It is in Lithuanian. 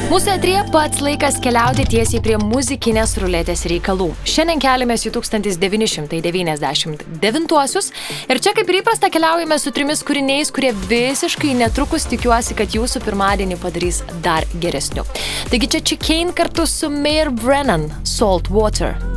Mūsų eteryje pats laikas keliauti tiesiai prie muzikinės ruletės reikalų. Šiandien keliamės į 1999-uosius ir čia kaip ir įprasta keliaujame su 3 kūriniais, kurie visiškai netrukus tikiuosi, kad jūsų pirmadienį padarys dar geresniu. Taigi čia Chicane kartu su Mayer Brennan, Salt Water.